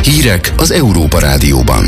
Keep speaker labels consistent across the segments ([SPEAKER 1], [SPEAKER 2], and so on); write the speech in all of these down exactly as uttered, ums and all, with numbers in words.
[SPEAKER 1] Hírek az Európa Rádióban.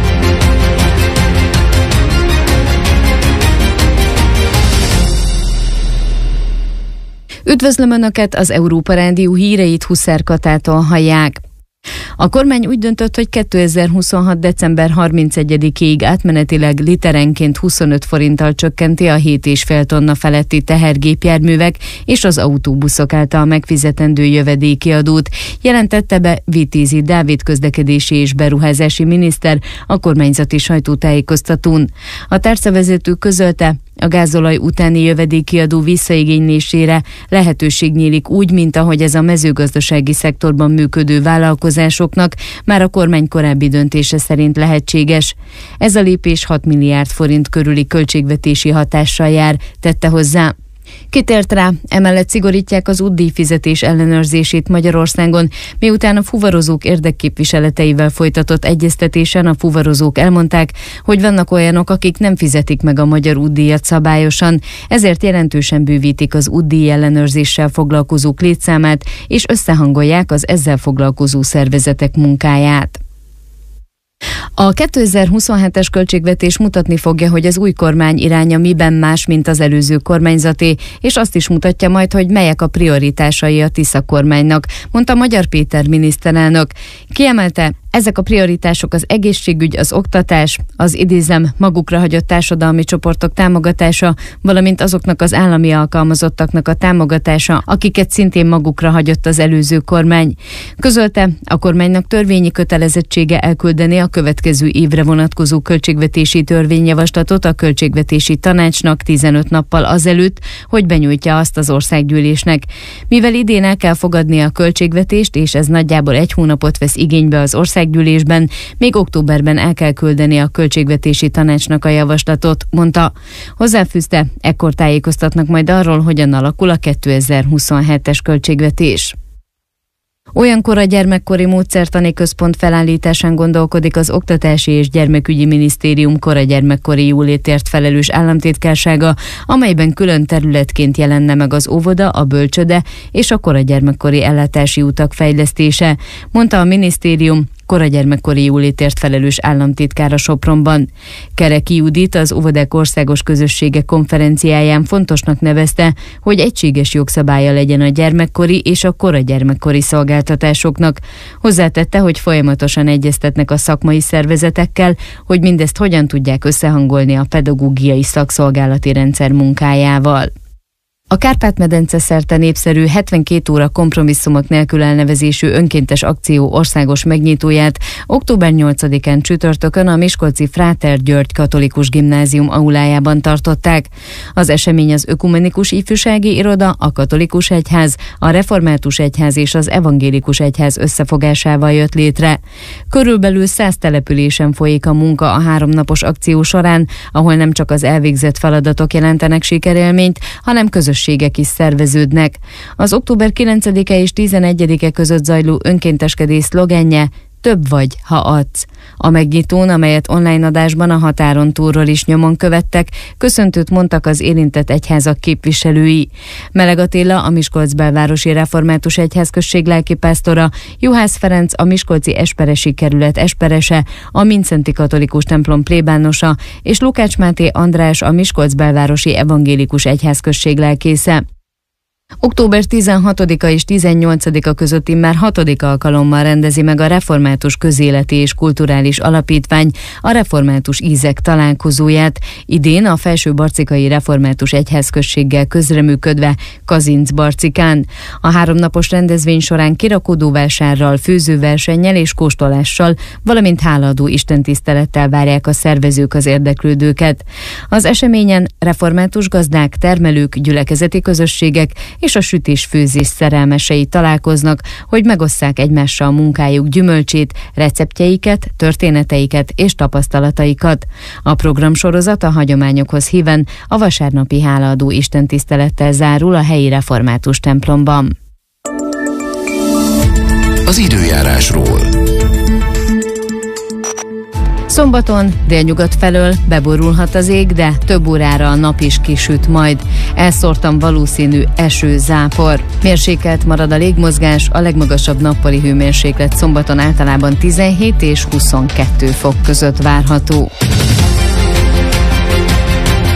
[SPEAKER 2] Üdvözlöm Önöket, az Európa Rádió híreit Huszár Katától hallják. A kormány úgy döntött, hogy kétezer-huszonhat. december harmincegyedikéig átmenetileg literenként huszonöt forinttal csökkenti a hét egész öt tonna feletti tehergépjárművek és az autóbuszok által megfizetendő jövedéki adót, jelentette be Vitézi Dávid közlekedési és beruházási miniszter a kormányzati sajtótájékoztatón. A tárcavezető közölte, a gázolaj utáni jövedéki adó visszaigénylésére lehetőség nyílik úgy, mint ahogy ez a mezőgazdasági szektorban működő vállalkozásoknak már a kormány korábbi döntése szerint lehetséges. Ez a lépés hat milliárd forint körüli költségvetési hatással jár, tette hozzá. Kitért rá, emellett szigorítják az útdíjfizetés ellenőrzését Magyarországon, miután a fuvarozók érdekképviseleteivel folytatott egyeztetésen a fuvarozók elmondták, hogy vannak olyanok, akik nem fizetik meg a magyar útdíjat szabályosan, ezért jelentősen bővítik az útdíj ellenőrzéssel foglalkozók létszámát, és összehangolják az ezzel foglalkozó szervezetek munkáját. A kétezer-huszonhetes költségvetés mutatni fogja, hogy az új kormány iránya miben más, mint az előző kormányzaté, és azt is mutatja majd, hogy melyek a prioritásai a Tisza kormánynak, mondta Magyar Péter miniszterelnök. Kiemelte, ezek a prioritások az egészségügy, az oktatás, az idézem magukra hagyott társadalmi csoportok támogatása, valamint azoknak az állami alkalmazottaknak a támogatása, akiket szintén magukra hagyott az előző kormány. Közölte, a kormánynak törvényi kötelezettsége elküldeni a következő évre vonatkozó költségvetési törvényjavaslatot a Költségvetési Tanácsnak tizenöt nappal azelőtt, hogy benyújtja azt az országgyűlésnek. Mivel idén el kell fogadni a költségvetést, és ez nagyjából egy hónapot vesz igénybe az országgyűlésben, még októberben el kell küldeni a Költségvetési Tanácsnak a javaslatot, mondta. Hozzáfűzte, ekkor tájékoztatnak majd arról, hogyan alakul a kétezer-huszonhetes költségvetés. Olyankor a Gyermekkori Módszertani Központ felállításán gondolkodik az Oktatási és Gyermekügyi Minisztérium koragyermekkori jólétért felelős államtitkársága, amelyben külön területként jelenne meg az óvoda, a bölcsöde és a koragyermekkori ellátási utak fejlesztése, mondta a minisztérium koragyermekkori jólétért felelős államtitkára Sopronban. Kereki Judit az Óvodák Országos Közössége konferenciáján fontosnak nevezte, hogy egységes jogszabálya legyen a gyermekkori és a koragyermekkori szolgáltatásoknak. Hozzátette, hogy folyamatosan egyeztetnek a szakmai szervezetekkel, hogy mindezt hogyan tudják összehangolni a pedagógiai szakszolgálati rendszer munkájával. A Kárpát-medence szerte népszerű hetvenkét óra kompromisszumok nélkül elnevezésű önkéntes akció országos megnyitóját október nyolcadikán csütörtökön a miskolci Fráter György Katolikus Gimnázium aulájában tartották. Az esemény az Ökumenikus Ifjúsági Iroda, a Katolikus Egyház, a Református Egyház és az Evangélikus Egyház összefogásával jött létre. Körülbelül száz településen folyik a munka a háromnapos akció során, ahol nem csak az elvégzett feladatok jelentenek sikerélményt, hanem közös is szerveződnek. Az október kilencedike és tizenegyedike között zajló önkénteskedés szlogenje több vagy, ha adsz. A megnyitón, amelyet online adásban a határon túlról is nyomon követtek, köszöntőt mondtak az érintett egyházak képviselői. Meleg Attila, a Miskolc belvárosi református egyházközség lelkipásztora, Juhász Ferenc, a miskolci esperesi kerület esperese, a Mindszenti Katolikus templom plébánosa, és Lukács Máté András, a Miskolc belvárosi evangélikus egyházközség lelkésze. október tizenhatodika és tizennyolcadika között immár hatodik alkalommal rendezi meg a Református Közéleti és Kulturális Alapítvány a Református Ízek találkozóját, idén a Felső-Barcikai Református Egyházközséggel közreműködve Kazinc-Barcikán. A háromnapos rendezvény során kirakodóvásárral, főzőversennyel és kóstolással, valamint hálaadó istentisztelettel várják a szervezők az érdeklődőket. Az eseményen református gazdák, termelők, gyülekezeti közösségek és a sütés-főzés szerelmesei találkoznak, hogy megosszák egymással munkájuk gyümölcsét, receptjeiket, történeteiket és tapasztalataikat. A programsorozat a hagyományokhoz híven a vasárnapi hálaadó istentisztelettel zárul a helyi református templomban.
[SPEAKER 1] Az időjárásról.
[SPEAKER 2] Szombaton délnyugat felől beborulhat az ég, de több órára a nap is kisüt majd. Elszórtan valószínű eső-zápor. Mérsékelt marad a légmozgás, a legmagasabb nappali hőmérséklet szombaton általában tizenhét és huszonkettő fok között várható.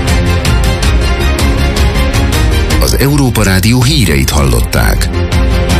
[SPEAKER 1] Az Európa Rádió híreit hallották.